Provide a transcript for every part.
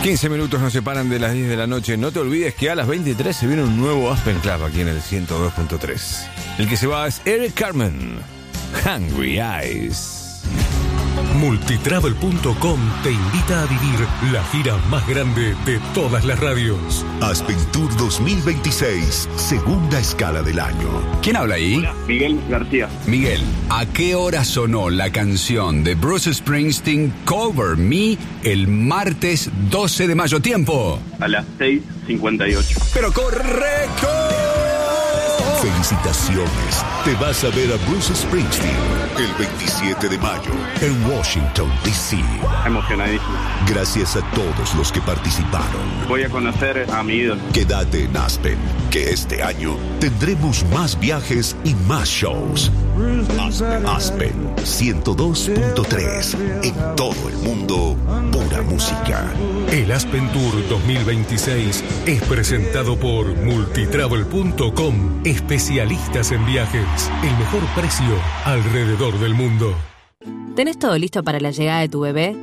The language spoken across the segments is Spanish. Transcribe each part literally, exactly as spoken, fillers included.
quince minutos nos separan de las diez de la noche. No te olvides que a las veintitrés se viene un nuevo Aspen Club aquí en el ciento dos punto tres. El que se va es Eric Carmen, Hungry Eyes. Multitravel punto com te invita a vivir la gira más grande de todas las radios. Aspen Tour dos mil veintiséis, segunda escala del año. ¿Quién habla ahí? Hola, Miguel García. Miguel, ¿a qué hora sonó la canción de Bruce Springsteen, Cover Me, el martes doce de mayo? ¿Tiempo? A las seis cincuenta y ocho. ¡Pero correcto! Felicitaciones. Te vas a ver a Bruce Springsteen el veintisiete de mayo en Washington, D C. Emocionadísimo. Gracias a todos los que participaron. Voy a conocer a mi ídolo. Quédate en Aspen, que este año tendremos más viajes y más shows. Aspen, Aspen ciento dos punto tres. En todo el mundo, pura música. El Aspen Tour dos mil veintiséis es presentado por Multitravel punto com. Especialistas en viajes. El mejor precio alrededor del mundo. ¿Tenés todo listo para la llegada de tu bebé?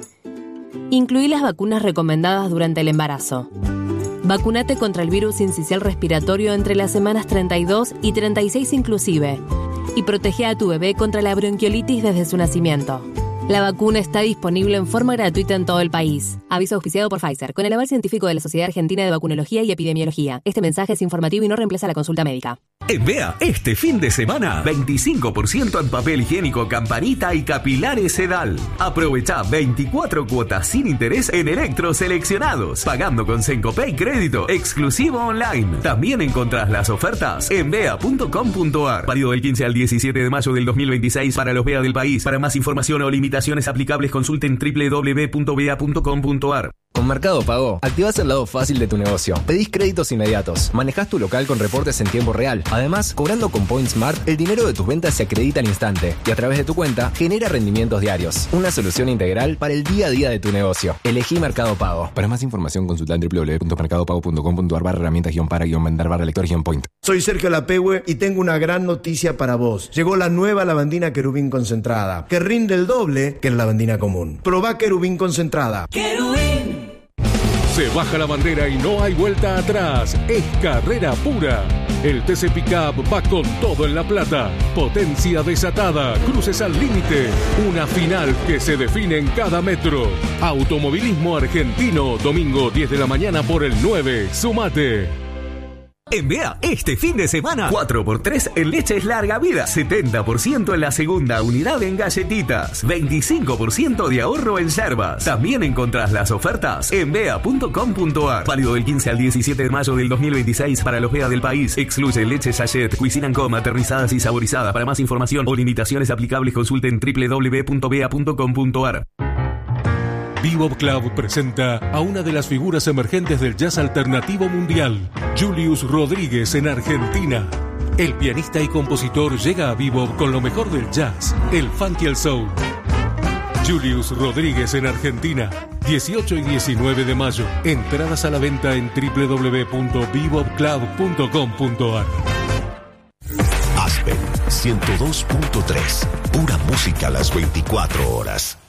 Incluí las vacunas recomendadas durante el embarazo. Vacúnate contra el virus sincicial respiratorio entre las semanas treinta y dos y treinta y seis inclusive. Y protege a tu bebé contra la bronquiolitis desde su nacimiento. La vacuna está disponible en forma gratuita en todo el país. Aviso auspiciado por Pfizer, con el aval científico de la Sociedad Argentina de Vacunología y Epidemiología. Este mensaje es informativo y no reemplaza la consulta médica. En Bea, este fin de semana, veinticinco por ciento en papel higiénico Campanita y capilares Sedal. Aprovecha veinticuatro cuotas sin interés en electros seleccionados, pagando con Sencopay crédito exclusivo online. También encontrás las ofertas en bea punto com punto ar. Válido del quince al diecisiete de mayo del dos mil veintiséis para los Bea del país. Para más información o limitaciones aplicables, consulten doble u doble u doble u punto bea punto com punto ar. Con Mercado Pago, activás el lado fácil de tu negocio. Pedís créditos inmediatos. Manejás tu local con reportes en tiempo real. Además, cobrando con Point Smart, el dinero de tus ventas se acredita al instante y a través de tu cuenta genera rendimientos diarios. Una solución integral para el día a día de tu negocio. Elegí Mercado Pago. Para más información, consulta en doble u doble u doble u punto mercado pago punto com punto ar barra herramientas guión para guión vender barra lector guión point. Soy Sergio Lapehue y tengo una gran noticia para vos. Llegó la nueva lavandina Querubín concentrada, que rinde el doble que la lavandina común. Probá Querubín concentrada. ¡Querubín! Se baja la bandera y no hay vuelta atrás. Es carrera pura. El T C Pickup va con todo en La Plata. Potencia desatada, cruces al límite. Una final que se define en cada metro. Automovilismo argentino, domingo diez de la mañana por el nueve. Sumate. En Bea, este fin de semana, cuatro por tres en leches larga vida, setenta por ciento en la segunda unidad en galletitas, veinticinco por ciento de ahorro en yerbas. También encontrás las ofertas en bea punto com punto ar. Válido del quince al diecisiete de mayo del dos mil veintiséis para los Bea del país. Excluye leche sachet, Cuisine and Com, aterrizadas y saborizadas. Para más información o limitaciones aplicables, consulten doble u doble u doble u punto bea punto com punto ar. Bebop Club presenta a una de las figuras emergentes del jazz alternativo mundial, Julius Rodríguez en Argentina. El pianista y compositor llega a Bebop con lo mejor del jazz, el funk y el soul. Julius Rodríguez en Argentina, dieciocho y diecinueve de mayo. Entradas a la venta en doble u doble u doble u punto bebop club punto com punto ar. Aspen ciento dos punto tres. Pura música a las veinticuatro horas.